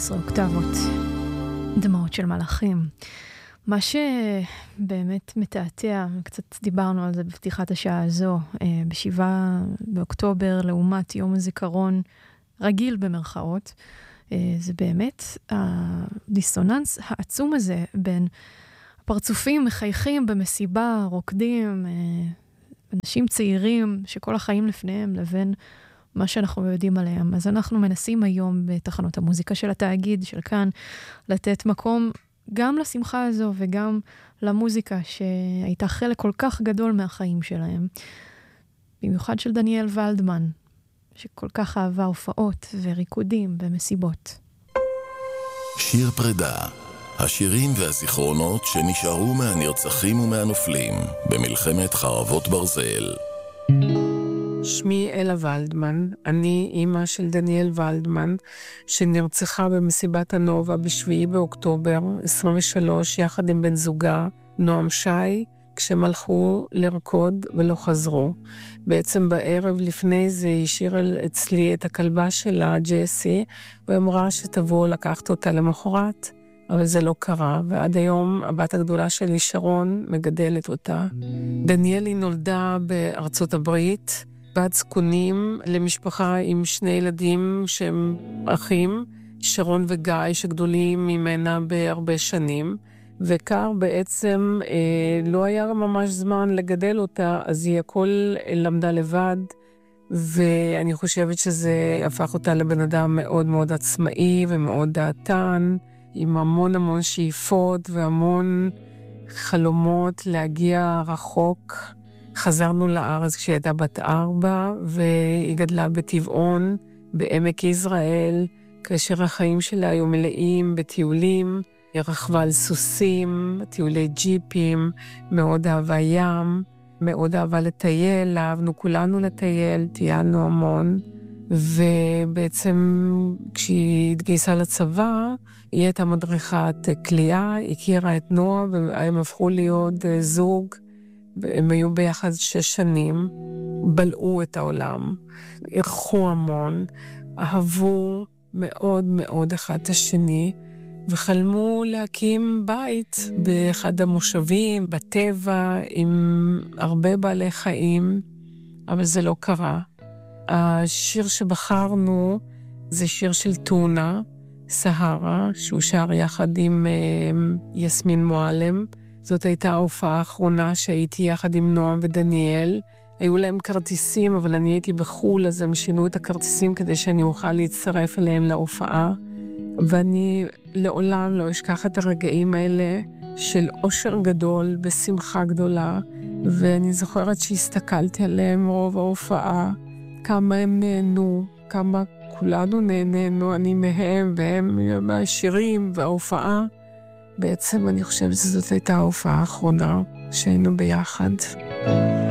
14 אוקטבות, דמעות של מלאכים. מה שבאמת מתעתע, קצת דיברנו על זה בפתיחת השעה הזו, ב7 באוקטובר לעומת יום הזיכרון רגיל במרכאות, זה באמת הדיסוננס העצום הזה בין הפרצופים מחייכים במסיבה, רוקדים, אנשים צעירים שכל החיים לפניהם לבין מה שאנחנו יודעים עליהם. אז אנחנו מנסים היום בתחנות המוזיקה של התאגיד, של כאן, לתת מקום גם לשמחה הזו וגם למוזיקה שהייתה חלק כל כך גדול מהחיים שלהם. במיוחד של דניאל ולדמן, שכל כך אהבה הופעות וריקודים ומסיבות. שיר פרידה, השירים והזיכרונות שנשארו מהנרצחים ומהנופלים במלחמת חרבות ברזל. שמי אלה ולדמן, אני אימא של דניאל ולדמן, שנרצחה במסיבת הנובה ב7 באוקטובר 23, יחד עם בן זוגה, נועם שי, כשהם הלכו לרקוד ולא חזרו. בעצם בערב לפני זה היא השאירה אצלי את הכלבה שלה, ג'סי, ואמרה שתבוא לקחת אותה למחרת, אבל זה לא קרה, ועד היום הבת הגדולה שלי, שרון, מגדלת אותה. דניאלי נולדה בארצות הברית, בת זקונים למשפחה עם 2 ילדים שהם אחים, שרון וגיא, שגדולים ממנה בהרבה שנים, וקר בעצם לא היה ממש זמן לגדל אותה, אז היא הכל למדה לבד, ואני חושבת שזה הפך אותה לבן אדם מאוד מאוד עצמאי ומאוד דעתן, עם המון המון שאיפות והמון חלומות להגיע רחוק. חזרנו לארץ כשהיא הייתה בת 4, והיא גדלה בטבעון, בעמק יזרעאל, כאשר החיים שלה היו מלאים בטיולים, היא רכבה על סוסים, טיולי ג'יפים, מאוד אהבה ים, מאוד אהבה לטייל, אהבנו כולנו לטייל, טיילנו המון, ובעצם כשהיא התגייסה לצבא, היא הייתה מדריכת קליעה, הכירה את נועה, והם הפכו להיות זוג, הם היו ביחד 6 שנים, בלעו את העולם, ערכו המון, אהבו מאוד מאוד אחד את השני, וחלמו להקים בית באחד המושבים, בטבע, עם הרבה בעלי חיים, אבל זה לא קרה. השיר שבחרנו זה שיר של טונה, סהרה, שהוא שר יחד עם יסמין מועלם. זאת הייתה ההופעה האחרונה שהייתי יחד עם נועם ודניאל. היו להם כרטיסים, אבל אני הייתי בחול, אז הם שינו את הכרטיסים כדי שאני אוכל להצטרף אליהם להופעה. ואני לעולם לא אשכח את הרגעים האלה של אושר גדול, בשמחה גדולה. ואני זוכרת שהסתכלתי עליהם רוב ההופעה, כמה הם נהנו, כמה כולנו נהנינו, אני מהם והם מהשירים וההופעה. בעצם אני חושבת שזאת הייתה ההופעה האחרונה שהיינו ביחד.